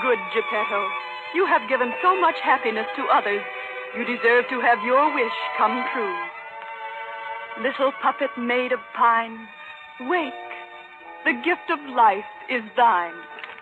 good Geppetto. You have given so much happiness to others. You deserve to have your wish come true. Little puppet made of pine, wake. The gift of life is thine.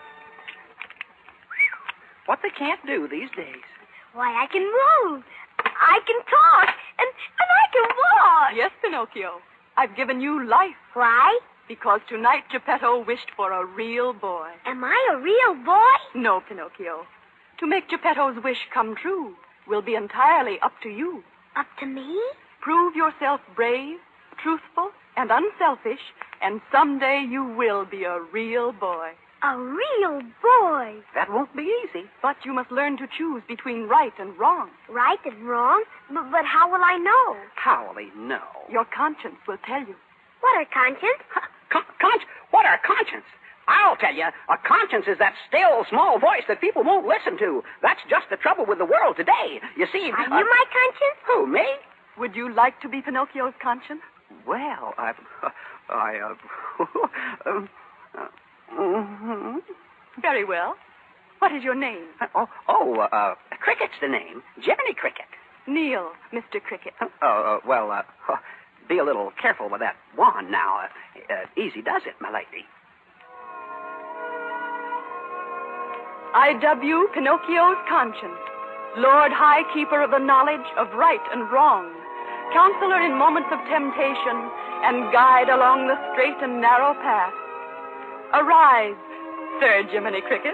What they can't do these days. Why, I can move. I can talk. And I can walk. Yes, Pinocchio. I've given you life. Why? Because tonight Geppetto wished for a real boy. Am I a real boy? No, Pinocchio. To make Geppetto's wish come true will be entirely up to you. Up to me? Prove yourself brave, truthful, and unselfish, and someday you will be a real boy. A real boy. That won't be easy. But you must learn to choose between right and wrong. Right and wrong? But how will I know? How will he know? Your conscience will tell you. What are conscience? What are conscience? I'll tell you, a conscience is that still, small voice that people won't listen to. That's just the trouble with the world today. You see... Are you my conscience? Who, me? Would you like to be Pinocchio's conscience? Well, Very well. What is your name? Cricket's the name. Jiminy Cricket. Kneel, Mr. Cricket. Be a little careful with that wand now. Easy does it, my lady. I dub you Pinocchio's conscience, Lord High Keeper of the knowledge of right and wrong, counselor in moments of temptation, and guide along the straight and narrow path. Arise, Sir Jiminy Cricket.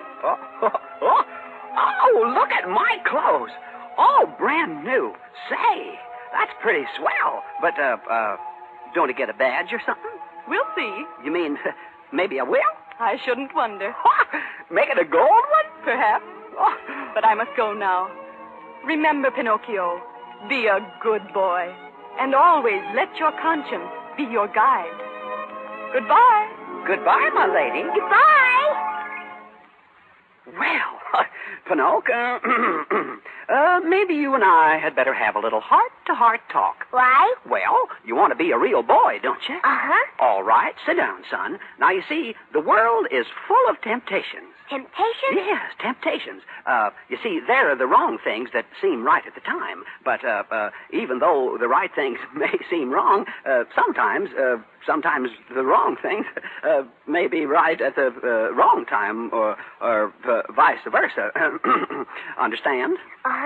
Oh, look at my clothes. All brand new. Say, that's pretty swell. But, don't I get a badge or something? We'll see. You mean, maybe I will? I shouldn't wonder. Make it a gold one? Perhaps. But I must go now. Remember, Pinocchio, be a good boy. And always let your conscience be your guide. Goodbye. Goodbye, my lady. Goodbye. Well, Pinocchio, maybe you and I had better have a little heart-to-heart talk. Why? Well, you want to be a real boy, don't you? Uh-huh. All right, sit down, son. Now, you see, the world is full of temptations. Temptations? Yes, temptations. You see, there are the wrong things that seem right at the time. But even though the right things may seem wrong, sometimes the wrong things may be right at the wrong time, or vice versa. Understand? Uh-huh.